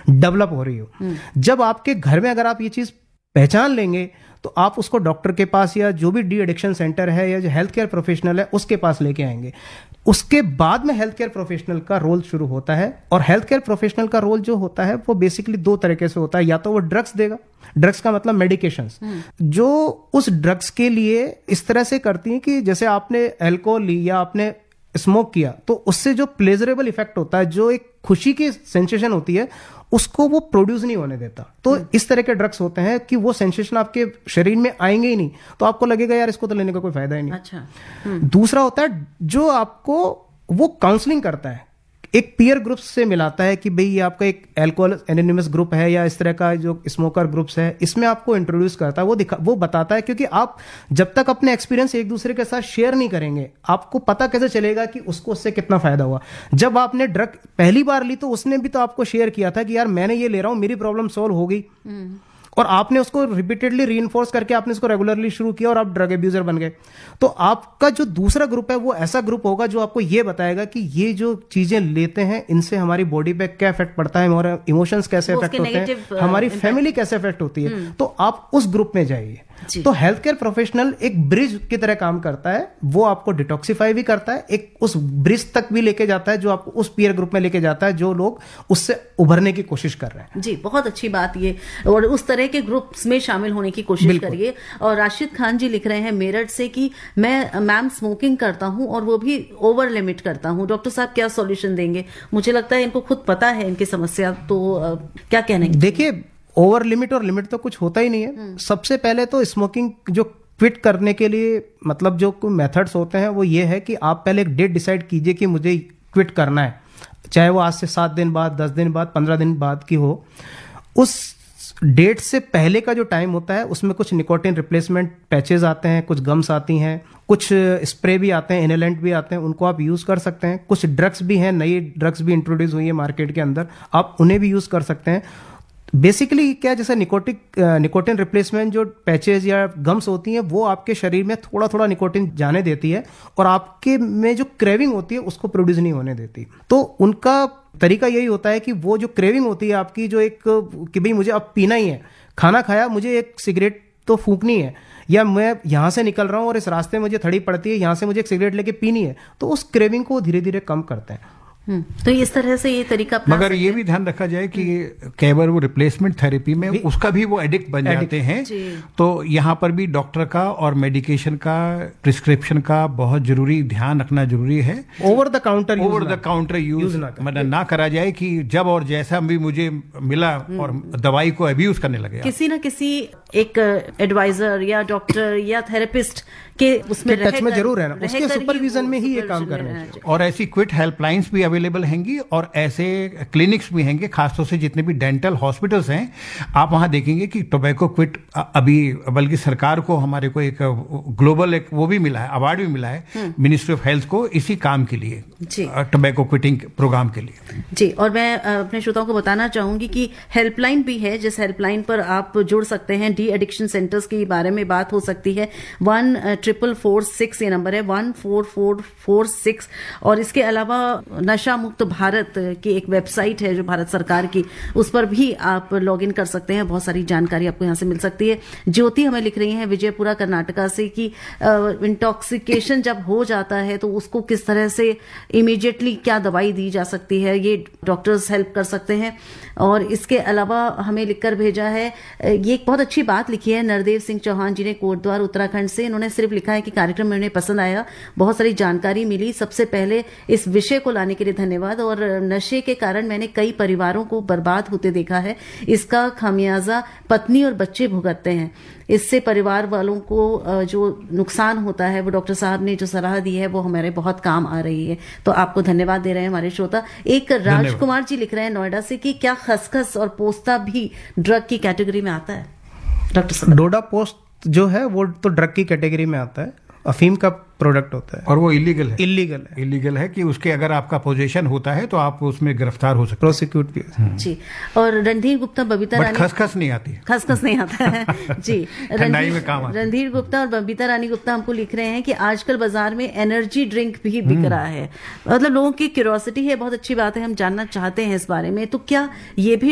Develop हो रही हो। जब आपके घर में अगर आप ये चीज पहचान लेंगे तो आप उसको डॉक्टर के पास या जो भी डी एडिक्शन सेंटर है या जो हेल्थ केयर प्रोफेशनल है उसके पास लेके आएंगे। उसके बाद में हेल्थ केयर प्रोफेशनल का रोल शुरू होता है। और हेल्थ केयर प्रोफेशनल का रोल जो होता है वो बेसिकली दो तरीके से होता है। या तो वो ड्रग्स देगा, ड्रग्स का मतलब मेडिकेशंस, जो उस ड्रग्स के लिए इस तरह से करती हैं कि जैसे आपने अल्कोहल ली या आपने स्मोक किया तो उससे जो प्लेजरेबल इफेक्ट होता है, जो एक खुशी की सेंसेशन होती है, उसको वो प्रोड्यूस नहीं होने देता। तो इस तरह के ड्रग्स होते हैं कि वो सेंसेशन आपके शरीर में आएंगे ही नहीं, तो आपको लगेगा यार इसको तो लेने का कोई फायदा ही नहीं। अच्छा। दूसरा होता है जो आपको वो काउंसलिंग करता है, एक पीयर ग्रुप से मिलाता है कि भाई ये आपका एक अल्कोहल एनोनिमस ग्रुप है या इस तरह का जो स्मोकर ग्रुप्स है, इसमें आपको इंट्रोड्यूस करता है, वो बताता है। क्योंकि आप जब तक अपने एक्सपीरियंस एक दूसरे के साथ शेयर नहीं करेंगे, आपको पता कैसे चलेगा कि उसको उससे कितना फायदा हुआ। जब आपने ड्रग पहली बार ली तो उसने भी तो आपको शेयर किया था कि यार मैंने ये ले रहा हूं, मेरी प्रॉब्लम सॉल्व हो गई, और आपने उसको रिपीटेडली रीइंफोर्स करके आपने इसको रेगुलरली शुरू किया और आप ड्रग एब्यूजर बन गए। तो आपका जो दूसरा ग्रुप है वो ऐसा ग्रुप होगा जो आपको ये बताएगा कि ये जो चीजें लेते हैं इनसे हमारी बॉडी पे क्या इफेक्ट पड़ता है, हमारे इमोशंस कैसे इफेक्ट होते हैं, हमारी फैमिली कैसे इफेक्ट होती है। तो आप उस ग्रुप में जाइए। तो हेल्थ केयर प्रोफेशनल एक ब्रिज की तरह काम करता है। वो आपको डिटॉक्सिफाई भी करता है, एक उस ब्रिज तक भी लेके जाता है जो आपको उस पीयर ग्रुप में लेके जाता है जो लोग उससे उभरने की कोशिश कर रहे हैं। जी, बहुत अच्छी बात ये, और उस तरह के ग्रुप्स में शामिल होने की कोशिश करिए। और राशिद खान जी लिख रहे हैं मेरठ से कि मैं मैम स्मोकिंग करता हूं और वो भी ओवर लिमिट करता हूं, डॉक्टर साहब क्या सॉल्यूशन देंगे? मुझे लगता है इनको खुद पता है इनकी समस्या, तो क्या कहने? देखिए, ओवर लिमिट और लिमिट तो कुछ होता ही नहीं है। सबसे पहले तो स्मोकिंग जो क्विट करने के लिए मतलब जो मेथड्स होते हैं वो ये है कि आप पहले एक डेट डिसाइड कीजिए कि मुझे क्विट करना है, चाहे वो आज से 7 दिन बाद, 10 दिन बाद, 15 दिन बाद की हो। उस डेट से पहले का जो टाइम होता है उसमें कुछ निकोटिन रिप्लेसमेंट पैचेस आते हैं, कुछ गम्स आती हैं, कुछ स्प्रे भी आते हैं, इनहेलेंट भी आते हैं, उनको आप यूज कर सकते हैं। कुछ ड्रग्स भी हैं, नई ड्रग्स भी इंट्रोड्यूस हुई है मार्केट के अंदर, आप उन्हें भी यूज कर सकते हैं। बेसिकली क्या, जैसे निकोटिन रिप्लेसमेंट जो पैचेज या गम्स होती हैं वो आपके शरीर में थोड़ा थोड़ा निकोटिन जाने देती है और आपके में जो क्रेविंग होती है उसको प्रोड्यूस नहीं होने देती। तो उनका तरीका यही होता है कि वो जो क्रेविंग होती है आपकी, जो एक कि भाई मुझे अब पीना ही है, खाना खाया मुझे एक सिगरेट तो फूंकनी है, या मैं यहां से निकल रहा हूं और इस रास्ते में मुझे थड़ी पड़ती है, यहां से मुझे एक सिगरेट लेके पीनी है, तो उस क्रेविंग को धीरे धीरे कम करते हैं। तो इस तरह से ये तरीका, मगर ये भी ध्यान रखा जाए कि केवल वो रिप्लेसमेंट थेरेपी में उसका भी वो एडिक्ट बन जाते हैं। तो यहाँ पर भी डॉक्टर का और मेडिकेशन का, प्रिस्क्रिप्शन का बहुत जरूरी ध्यान रखना जरूरी है। ओवर द काउंटर यूज मतलब ना करा जाए कि जब और जैसा भी मुझे मिला और दवाई को अब्यूज करने लगे। किसी ना किसी एक एडवाइजर या डॉक्टर या थेरेपिस्ट के उसमें टच में जरूर रहना, उसके सुपरविजन में ही ये काम करना चाहिए। और ऐसी क्विट हेल्पलाइंस भी अवेलेबल हैंगी और ऐसे क्लिनिक्स भी हैंगे, खासतौर से जितने भी डेंटल हॉस्पिटल्स हैं, आप वहां देखेंगे कि टोबैको क्विट अभी, बल्कि सरकार को, हमारे को एक ग्लोबल एक वो भी मिला है, अवार्ड भी मिला है मिनिस्ट्री ऑफ हेल्थ को इसी काम के लिए, टोबैको क्विटिंग प्रोग्राम के लिए। जी, और मैं अपने श्रोताओं को बताना चाहूंगी कि हेल्पलाइन भी है, जिस हेल्पलाइन पर आप जुड़ सकते हैं। डी एडिक्शन सेंटर्स के बारे में बात हो सकती है। 14446 ये नंबर है, 14446। और इसके अलावा नशा मुक्त भारत की एक वेबसाइट है जो भारत सरकार की, उस पर भी आप लॉग इन कर सकते हैं, बहुत सारी जानकारी आपको यहां से मिल सकती है। ज्योति हमें लिख रही हैं विजयपुरा कर्नाटका से कि इंटॉक्सिकेशन जब हो जाता है तो उसको किस तरह से इमीडिएटली क्या दवाई दी जा सकती है, ये डॉक्टर्स हेल्प कर सकते हैं। और इसके अलावा हमें लिखकर भेजा है, ये एक बहुत अच्छी बात लिखी है नरदेव सिंह चौहान जी ने कोटद्वार उत्तराखंड से। इन्होंने सिर्फ लिखा है कि कार्यक्रम में उन्हें पसंद आया, बहुत सारी जानकारी मिली, सबसे पहले इस विषय को लाने के लिए धन्यवाद। और नशे के कारण मैंने कई परिवारों को बर्बाद होते देखा है, इसका खामियाजा पत्नी और बच्चे भुगतते हैं। इससे परिवार वालों को जो नुकसान होता है, वो डॉक्टर साहब ने जो सलाह दी है वो हमारे बहुत काम आ रही है। तो आपको धन्यवाद दे रहे हैं हमारे श्रोता। एक राजकुमार जी लिख रहे हैं नोएडा से कि क्या खसखस और पोस्ता भी ड्रग की कैटेगरी में आता है? डॉक्टर साहब, डोडा पोस्ट जो है वो तो ड्रग की कैटेगरी में आता है, अफीम का प्रोडक्ट होता है और वो इलीगल है कि उसके अगर आपका पोजीशन होता है तो आप उसमें गिरफ्तार हो सकते, प्रोसिक्यूट भी। जी, और रणधीर गुप्ता बबीता रानी, खसखस नहीं आती, खसखस नहीं आता है जी। रणधीर गुप्ता और बबीता रानी गुप्ता हमको लिख रहे हैं कि आजकल बाजार में एनर्जी ड्रिंक भी बिक रहा है। मतलब लोगों की क्यूरियोसिटी है, बहुत अच्छी बात है, हम जानना चाहते हैं इस बारे में। तो क्या ये भी